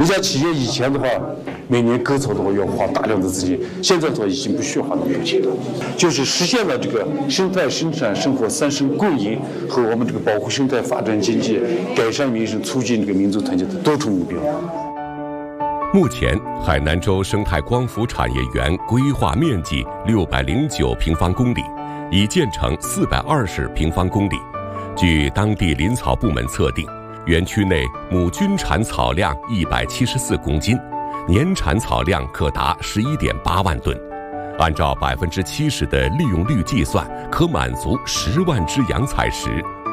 家企业以前的话，每年割草的话要花大量的资金，现在的话已经不需要花那么多钱了，就是实现了这个生态生产生活3生共赢和我们这个保护生态、发展经济、改善民生、促进这个民族团结的多重目标。 目前，海南州生态光伏产业园规划面积609平方公里，已建成420平方公里。据当地林草部门测定，园区内亩均产草量174公斤，年产草量可达11.8万吨。按照70%的利用率计算，可满足10万只养采石。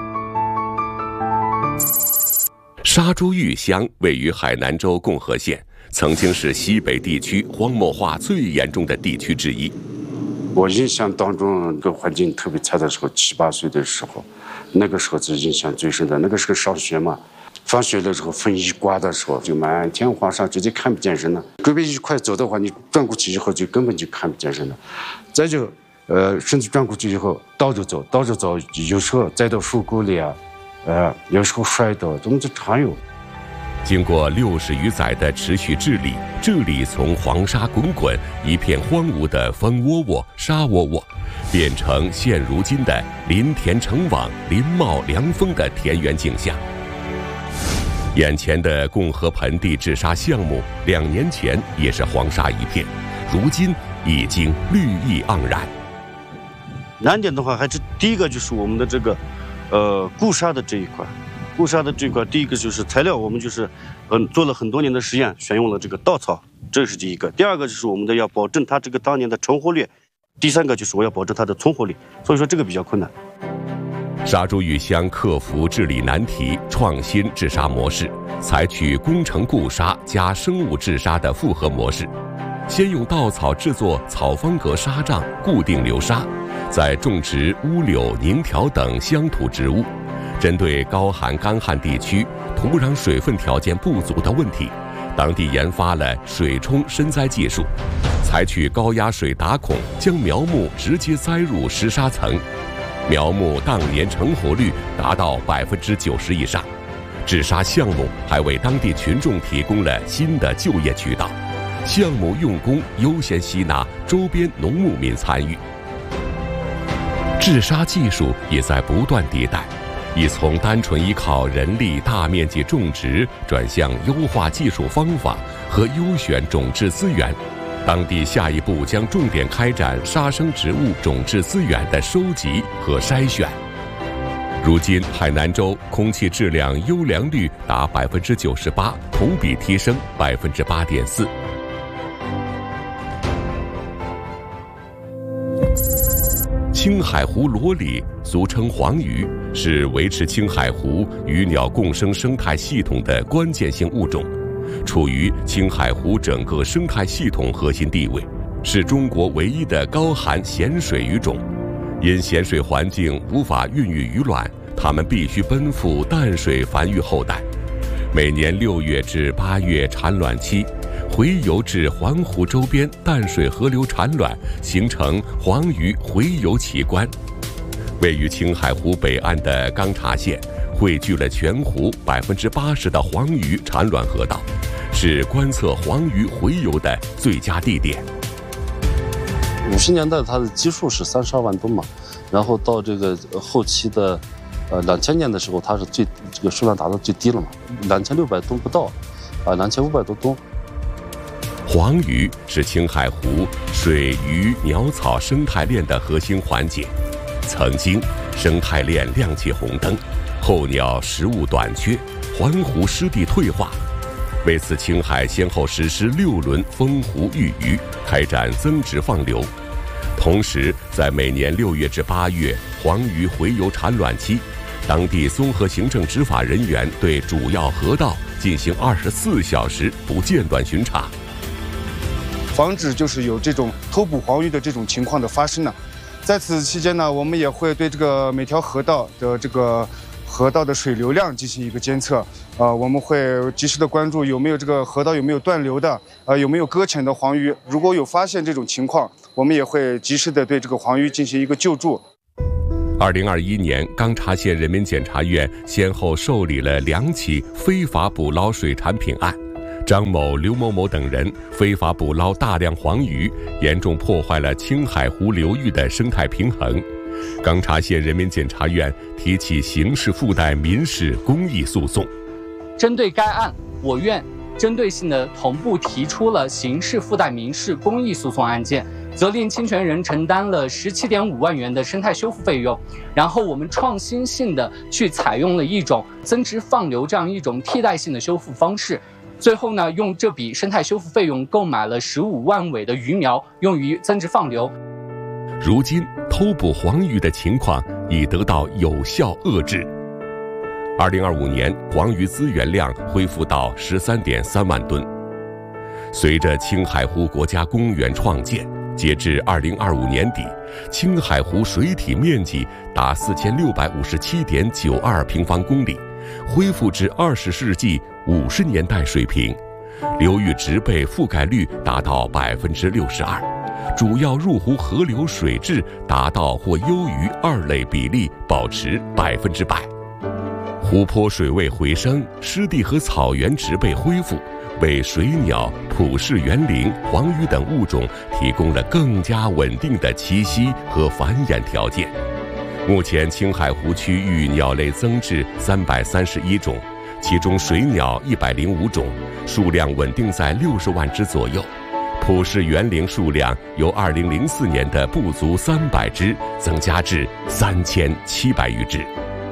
沙洲峪乡位于海南州共和县，曾经是西北地区荒漠化最严重的地区之一。 我印象当中，这个环境特别差的时候，7、8岁的时候，那个时候是印象最深的。那个时候上学嘛，放学的时候风一刮的时候，就满天黄沙，直接看不见人了。准备一块走的话，你转过去以后就根本就看不见人了。再就甚至转过去以后倒着走，有时候栽到树沟里啊，有时候摔倒，总之常有。 经过60余载的持续治理，这里从黄沙滚滚、一片荒芜的蜂窝窝、沙窝窝，变成现如今的林田成网、林茂凉风的田园景象。眼前的共和盆地治沙项目，2年前也是黄沙一片，如今已经绿意盎然。 难点的话，还是第一个就是我们的这个，固沙的这一块。固沙的这块，第一个就是材料，我们就是做了很多年的实验，选用了这个稻草，这是第一个。第二个就是我们的要保证它这个当年的成活率，第三个就是我要保证它的存活率，所以说这个比较困难。 沙洲峪乡克服治理难题，创新治沙模式，采取工程固沙加生物治沙的复合模式。先用稻草制作草方格沙障，固定流沙，再种植乌柳、宁条等乡土植物。针对高寒干旱地区土壤水分条件不足的问题，当地研发了水冲深栽技术，采取高压水打孔，将苗木直接栽入湿沙层，苗木当年成活率达到90%以上。治沙项目还为当地群众提供了新的就业渠道，项目用工优先吸纳周边农牧民参与。治沙技术也在不断迭代，已从单纯依靠人力大面积种植，转向优化技术方法和优选种质资源。当地下一步将重点开展沙生植物种质资源的收集和筛选。如今，海南州空气质量优良率达98%，同比提升8.4%。青海湖罗鲤，俗称黄鱼，是维持青海湖鱼鸟共生生态系统的关键性物种，处于青海湖整个生态系统核心地位，是中国唯一的高寒咸水鱼种。因咸水环境无法孕育鱼卵，它们必须奔赴淡水繁育后代。每年6月至8月产卵期，洄游至环湖周边淡水河流产卵，形成黄鱼洄游奇观。位于青海湖北岸的钢察县，汇聚了全湖80%的黄鱼产卵河道，是观测黄鱼洄游的最佳地点。 50年代它的基数是32万吨嘛，然后到这个后期的2000年的时候，它是这个数量达到最低了嘛，2600吨不到，2500多吨。 黄鱼是青海湖水鱼鸟草生态链的核心环节。曾经，生态链亮起红灯，候鸟食物短缺，环湖湿地退化。为此，青海先后实施6轮封湖育鱼，开展增殖放流。同时，在每年6月至8月黄鱼洄游产卵期，当地综合行政执法人员对主要河道进行24小时不间断巡查， 防止就是有这种偷捕黄鱼的这种情况的发生呢。在此期间呢，我们也会对这个每条河道的这个河道的水流量进行一个监测，我们会及时的关注有没有这个河道有没有断流的，有没有搁浅的黄鱼。如果有发现这种情况，我们也会及时的对这个黄鱼进行一个救助。 2021年，钢察县人民检察院先后受理了2起非法捕捞水产品案， 张某、刘某某等人非法捕捞大量黄鱼，严重破坏了青海湖流域的生态平衡。钢察县人民检察院提起刑事附带民事公益诉讼。 针对该案，我院针对性的同步提出了刑事附带民事公益诉讼案件，责令侵权人承担了17.5万元的生态修复费用。然后我们创新性的去采用了一种增值放流这样一种替代性的修复方式。最后呢，用这笔生态修复费用购买了15万尾的鱼苗，用于增值放流。 如今偷捕黄鱼的情况已得到有效遏制。2025年，黄鱼资源量恢复到13.3万吨。随着青海湖国家公园创建，截至2025年底，青海湖水体面积达4657.92平方公里，恢复至20世纪50年代水平，流域植被覆盖率达到62%，主要入湖河流水质达到或优于2类比例，保持100%。湖泊水位回升，湿地和草原植被恢复，为水鸟、普氏园羚、黄鱼等物种提供了更加稳定的栖息和繁衍条件。目前，青海湖区域鸟类增至331种，其中水鸟105种，数量稳定在60万只左右。普氏园羚数量由2004年的不足300只增加至3700余只。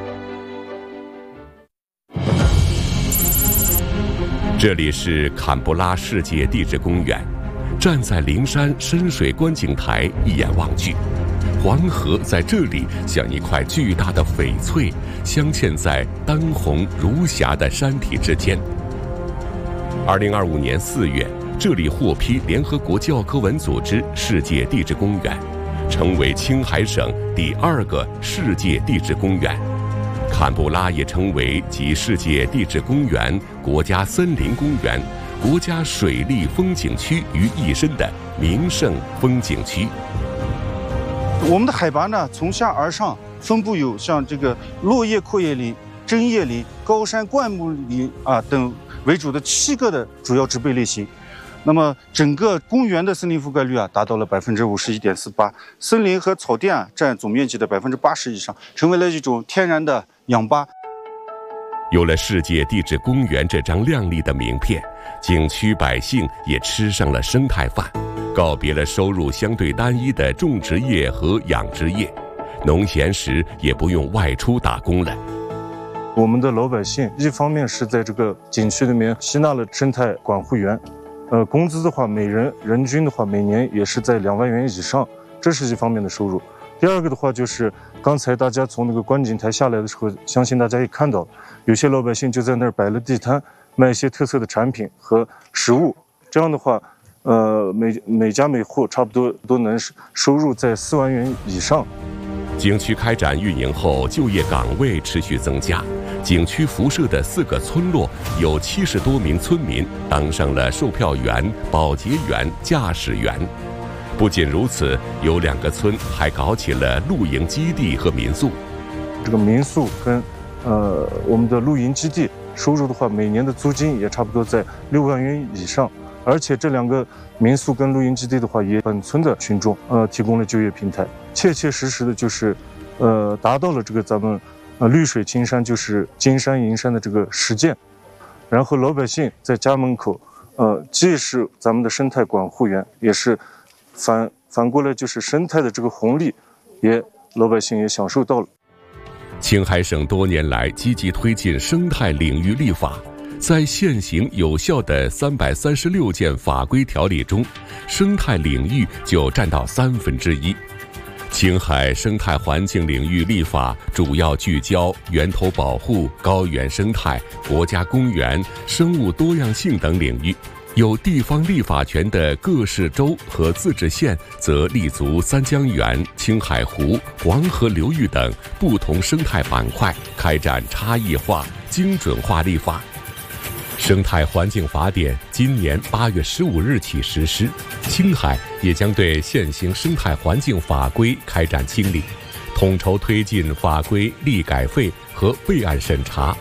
这里是坎布拉世界地质公园，站在灵山深水观景台一眼望去，黄河在这里像一块巨大的翡翠，镶嵌在当红如霞的山体之间。2025年4月，这里获批联合国教科文组织世界地质公园，成为青海省第2个世界地质公园。坎布拉也成为集世界地质公园、国家森林公园、国家水利风景区于一身的名胜风景区。 我们的海拔呢，从下而上分布有像这个落叶阔叶林、针叶林、高山灌木林等为主的7个的主要植被类型。那么整个公园的森林覆盖率达到了51.48%，森林和草甸占总面积的80%以上，成为了一种天然的氧吧。 有了世界地质公园这张亮丽的名片，景区百姓也吃上了生态饭，告别了收入相对单一的种植业和养殖业，农闲时也不用外出打工了。 我们的老百姓一方面是在这个景区里面吸纳了生态管护员，工资的话，每人人均的话，每年也是在2万元以上，这是一方面的收入。第二个的话，就是刚才大家从那个观景台下来的时候，相信大家也看到，有些老百姓就在那儿摆了地摊，卖一些特色的产品和食物。这样的话，每家每户差不多都能收入在4万元以上。 景区开展运营后，就业岗位持续增加。景区辐射的4个村落有70多名村民当上了售票员、保洁员、驾驶员。不仅如此，有2个村还搞起了露营基地和民宿。 这个民宿跟我们的露营基地收入的话，每年的租金也差不多在6万元以上。而且这2个民宿跟露营基地的话，也本村的群众提供了就业平台，切切实实的就是达到了这个咱们绿水青山，就是金山银山的这个实践。然后老百姓在家门口既是咱们的生态管护员，也是反过来就是生态的这个红利，老百姓也享受到了。 青海省多年来积极推进生态领域立法，在现行有效的336件法规条例中，生态领域就占到1/3。青海生态环境领域立法主要聚焦源头保护、高原生态、国家公园、生物多样性等领域。有地方立法权的各市州和自治县则立足三江源、青海湖、黄河流域等不同生态板块，开展差异化、精准化立法。生态环境法典今年8月15日起实施，青海也将对现行生态环境法规开展清理，统筹推进法规立改废和备案审查，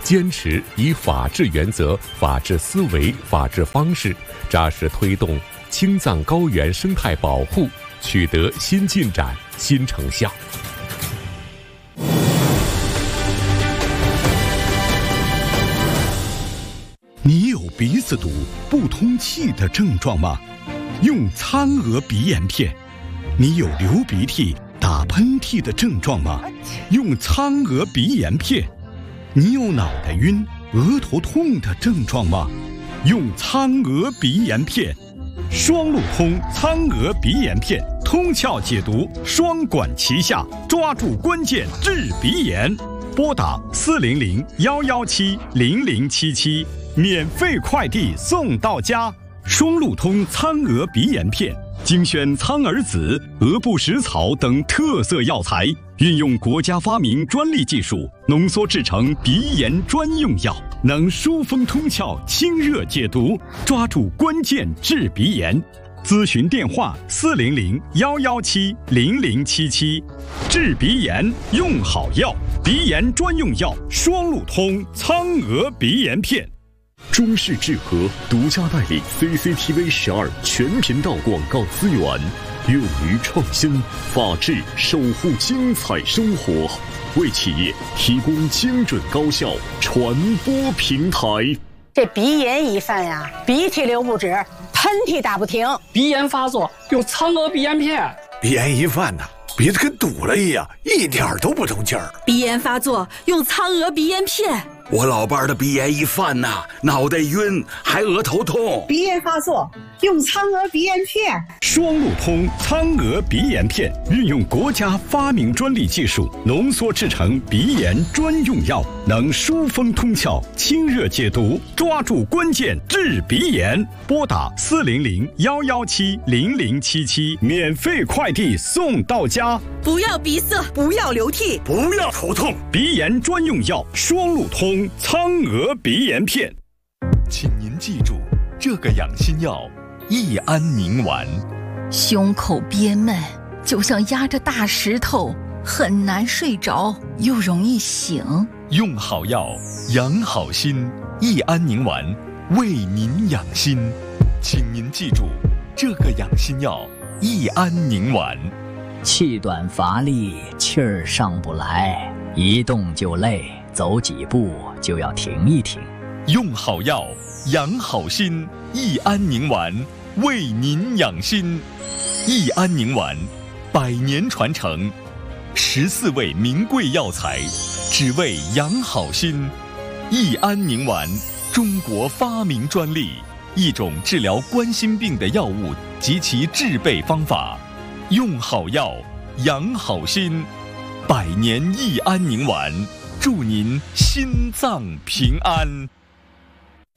坚持以法治原则、法治思维、法治方式，扎实推动青藏高原生态保护取得新进展、新成效。 你有鼻子堵、不通气的症状吗？用苍娥鼻炎片。你有流鼻涕、打喷嚏的症状吗？用苍娥鼻炎片。你有脑袋晕、额头痛的症状吗？用苍娥鼻炎片。双路通苍娥鼻炎片，通窍解毒，双管齐下，抓住关键治鼻炎。拨打400-117-0077，免费快递送到家。双路通苍娥鼻炎片，精选苍耳子、鹅不食草等特色药材，运用国家发明专利技术浓缩制成鼻炎专用药，能疏风通窍、清热解毒，抓住关键治鼻炎。咨询电话400-117-0077。治鼻炎用好药，鼻炎专用药双路通苍娥鼻炎片。 中视智和独家代理 CCTV 12全频道广告资源，勇于创新，法治守护精彩生活，为企业提供精准高效传播平台。 这鼻炎一犯呀，鼻涕流不止，喷嚏打不停， 鼻炎发作用苍娥鼻炎片。 鼻炎一犯呢，鼻子跟堵了一样，一点都不通气儿。 鼻炎发作用苍娥鼻炎片。 我老伴儿的鼻炎一犯呐，脑袋晕，还额头痛。 鼻炎发作用苍娥鼻炎片。 双路通苍娥鼻炎片，运用国家发明专利技术浓缩制成鼻炎专用药，能疏风通窍、清热解毒，抓住关键治鼻炎。拨打400-117-0077，免费快递送到家。 不要鼻塞，不要流涕， 不要头痛， 鼻炎专用药双路通苍娥鼻炎片。 请您记住这个养心药：益安宁丸。 胸口憋闷，就像压着大石头，很难睡着，又容易醒。 用好药，养好心。益安宁丸为您养心，请您记住这个养心药：益安宁丸。 气短乏力，气儿上不来，一动就累，走几步就要停一停。 用好药，养好心。益安宁丸为您养心。益安宁丸100年传承，14味名贵药材，只为养好心。益安宁丸，中国发明专利，一种治疗冠心病的药物及其制备方法。用好药，养好心。100年益安宁丸，祝您心脏平安。